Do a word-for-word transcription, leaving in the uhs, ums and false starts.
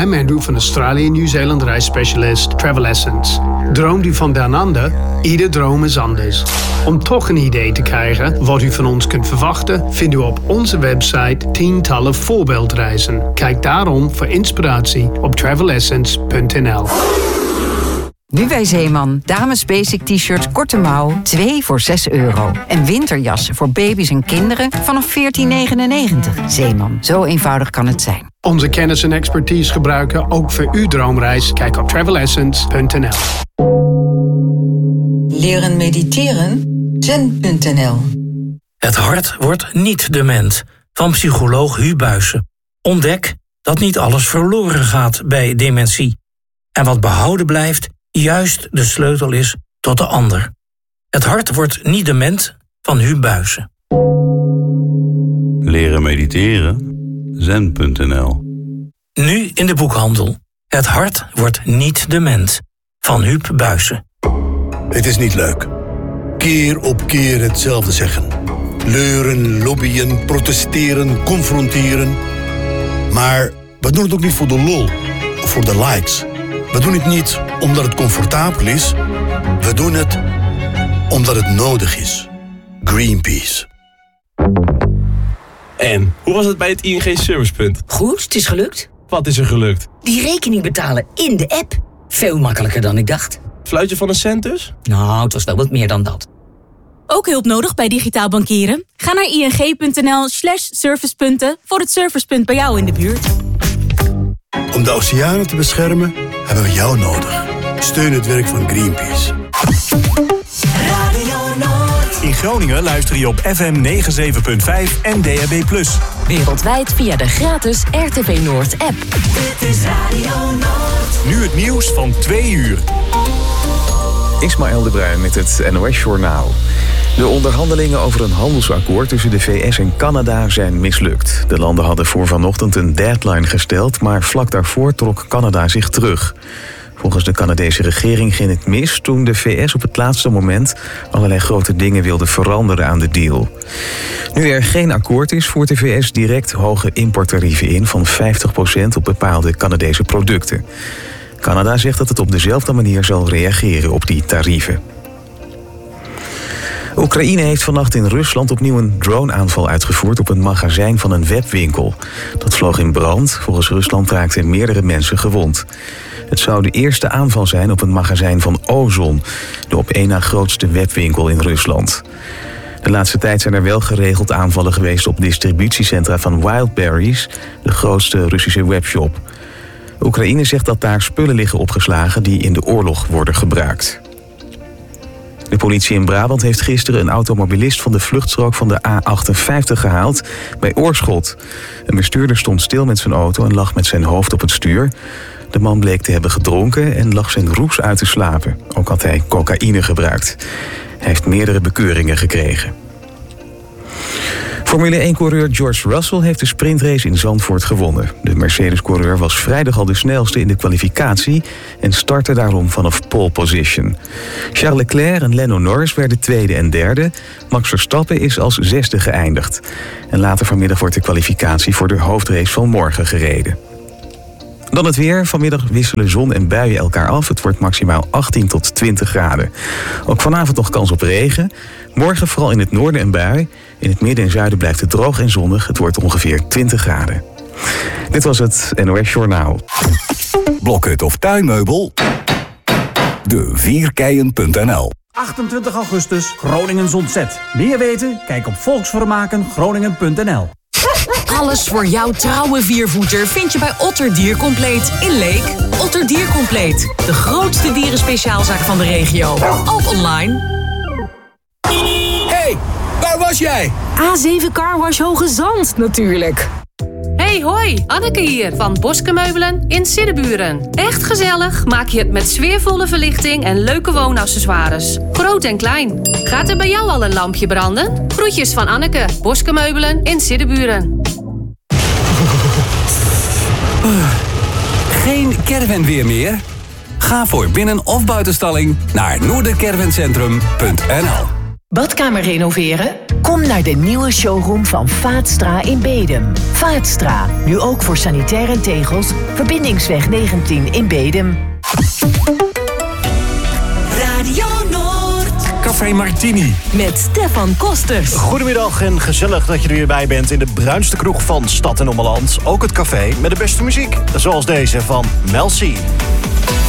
I'm Andrew van Australië en Nieuw-Zeeland reisspecialist Travel Essence. Droomt u van down under? Ieder droom is anders. Om toch een idee te krijgen wat u van ons kunt verwachten, vindt u op onze website tientallen voorbeeldreizen. Kijk daarom voor inspiratie op travel essence punt n l. Nu bij Zeeman. Dames basic t-shirts korte mouw, twee voor zes euro. En winterjassen voor baby's en kinderen vanaf veertien negenennegentig. Zeeman, zo eenvoudig kan het zijn. Onze kennis en expertise gebruiken ook voor uw droomreis. Kijk op travel essence punt n l. Leren mediteren? zen punt n l. Het hart wordt niet dement. Van psycholoog Hu Buijsen. Ontdek dat niet alles verloren gaat bij dementie. En wat behouden blijft, juist de sleutel is tot de ander. Het hart wordt niet dement, van Hu Buijsen. Leren mediteren? zen punt n l. Nu in de boekhandel. Het hart wordt niet dement, van Huub Buijsen. Het is niet leuk. Keer op keer hetzelfde zeggen. Leuren, lobbyen, protesteren, confronteren. Maar we doen het ook niet voor de lol of voor de likes. We doen het niet omdat het comfortabel is. We doen het omdat het nodig is. Greenpeace. En, hoe was het bij het I N G Servicepunt? Goed, het is gelukt. Wat is er gelukt? Die rekening betalen in de app. Veel makkelijker dan ik dacht. Fluitje van een cent dus? Nou, het was wel wat meer dan dat. Ook hulp nodig bij digitaal bankieren? Ga naar ing punt n l slash servicepunten voor het servicepunt bij jou in de buurt. Om de oceanen te beschermen hebben we jou nodig. Steun het werk van Greenpeace. In Groningen luister je op F M negenenzeventig punt vijf en D A B plus. Wereldwijd via de gratis R T V Noord app. Dit is Radio Noord. Nu het nieuws van twee uur. Ismaël de Bruin met het N O S-journaal. De onderhandelingen over een handelsakkoord tussen de V S en Canada zijn mislukt. De landen hadden voor vanochtend een deadline gesteld, maar vlak daarvoor trok Canada zich terug. Volgens de Canadese regering ging het mis toen de V S op het laatste moment allerlei grote dingen wilde veranderen aan de deal. Nu er geen akkoord is, voert de V S direct hoge importtarieven in van vijftig procent op bepaalde Canadese producten. Canada zegt dat het op dezelfde manier zal reageren op die tarieven. Oekraïne heeft vannacht in Rusland opnieuw een droneaanval uitgevoerd op een magazijn van een webwinkel. Dat vloog in brand. Volgens Rusland raakten meerdere mensen gewond. Het zou de eerste aanval zijn op een magazijn van Ozon, de op één na grootste webwinkel in Rusland. De laatste tijd zijn er wel geregeld aanvallen geweest op distributiecentra van Wildberries, de grootste Russische webshop. Oekraïne zegt dat daar spullen liggen opgeslagen die in de oorlog worden gebruikt. De politie in Brabant heeft gisteren een automobilist van de vluchtstrook van de A achtenvijftig gehaald bij Oorschot. Een bestuurder stond stil met zijn auto en lag met zijn hoofd op het stuur. De man bleek te hebben gedronken en lag zijn roes uit te slapen. Ook had hij cocaïne gebruikt. Hij heeft meerdere bekeuringen gekregen. Formule één-coureur George Russell heeft de sprintrace in Zandvoort gewonnen. De Mercedes-coureur was vrijdag al de snelste in de kwalificatie en startte daarom vanaf pole position. Charles Leclerc en Lando Norris werden tweede en derde. Max Verstappen is als zesde geëindigd. En later vanmiddag wordt de kwalificatie voor de hoofdrace van morgen gereden. Dan het weer. Vanmiddag wisselen zon en buien elkaar af. Het wordt maximaal achttien tot twintig graden. Ook vanavond nog kans op regen. Morgen vooral in het noorden een bui. In het midden en zuiden blijft het droog en zonnig. Het wordt ongeveer twintig graden. Dit was het N O S Journaal. Blokhut of tuinmeubel? De vierkeien punt n l. achtentwintig augustus, Groningen ontzet. Meer weten? Kijk op volksvermaken groningen punt n l. Alles voor jouw trouwe viervoeter vind je bij Otter Diercompleet in Leek. Otter Diercompleet, de grootste dierenspeciaalzaak van de regio. Ook online. Hey, waar was jij? A zeven Carwash Hoge Zand, natuurlijk. Hey, hoi, Anneke hier van Boske Meubelen in Siddeburen. Echt gezellig maak je het met sfeervolle verlichting en leuke woonaccessoires. Groot en klein. Gaat er bij jou al een lampje branden? Groetjes van Anneke, Boske Meubelen in Siddeburen. Geen caravanweer meer? Ga voor binnen- of buitenstalling naar noordercaravancentrum punt n l. Badkamer renoveren? Kom naar de nieuwe showroom van Vaatstra in Bedum. Vaatstra, nu ook voor sanitair en tegels. Verbindingsweg negentien in Bedum. Radio Noord. Café Martini. Met Stefan Kosters. Goedemiddag en gezellig dat je er weer bij bent in de bruinste kroeg van Stad en Ommeland. Ook het café met de beste muziek. Zoals deze van Mel C.